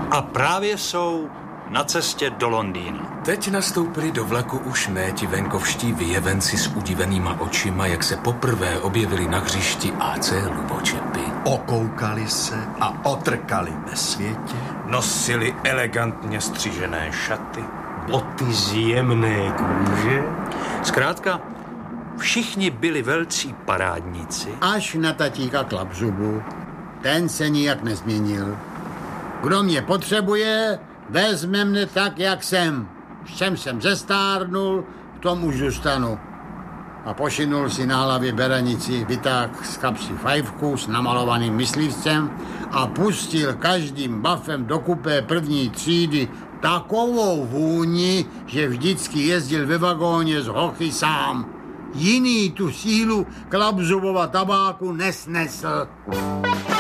A právě jsou na cestě do Londýna. Teď nastoupili do vlaku už ne ti venkovští vyjevenci s udivenýma očima, jak se poprvé objevili na hřišti AC Lubočepy. Okoukali se a otrkali ve světě. Nosili elegantně střižené šaty, boty z jemné kůže. Zkrátka, všichni byli velcí parádníci. Až na tatíka Klapzubu. Ten se nijak nezměnil. Kdo mě potřebuje, vezme mne tak, jak jsem. Všem jsem zestárnul, k tomu zůstanu. A pošinul si na hlavě beranici, vytáhl z kapsy fajfku s namalovaným myslivcem a pustil každým bafem do kupé první třídy takovou vůni, že vždycky jezdil ve vagóně z hochy sám. Jiný tu sílu Klapzubova tabáku nesnesl.